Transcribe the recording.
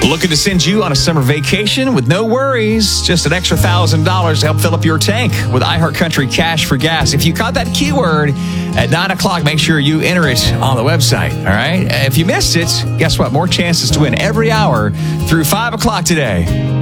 Looking to send you on a summer vacation with no worries. Just an extra $1,000 to help fill up your tank with iHeartCountry Cash for Gas. If you caught that keyword at 9 o'clock, make sure you enter it on the website. All right? If you missed it, guess what? More chances to win every hour through 5 o'clock today.